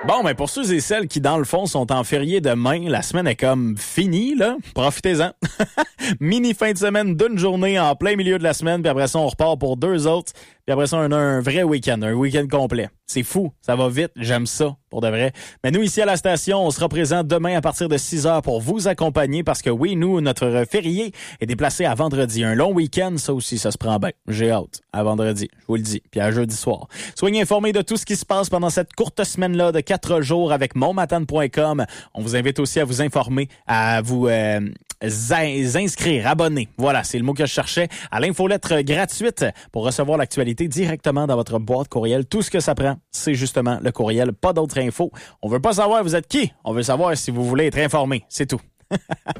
Bon, ben pour ceux et celles qui, dans le fond, sont en férié demain, la semaine est comme finie, là. Profitez-en. Mini fin de semaine d'une journée en plein milieu de la semaine, puis après ça, on repart pour 2 autres. Puis après ça, on a un vrai week-end, un week-end complet. C'est fou, ça va vite, j'aime ça, pour de vrai. Mais nous, ici à la station, on sera présents demain à partir de 6h pour vous accompagner parce que oui, nous, notre férié est déplacé à vendredi. Un long week-end, ça aussi, ça se prend bien. J'ai hâte à vendredi, je vous le dis, puis à jeudi soir. Soyez informés de tout ce qui se passe pendant cette courte semaine-là de 4 jours avec monmatane.com. On vous invite aussi à vous informer, à vous inscrire, abonner. Voilà, c'est le mot que je cherchais. À l'infolettre gratuite pour recevoir l'actualité directement dans votre boîte courriel. Tout ce que ça prend, c'est justement le courriel, pas d'autres infos. On veut pas savoir vous êtes qui. On veut savoir si vous voulez être informé. C'est tout.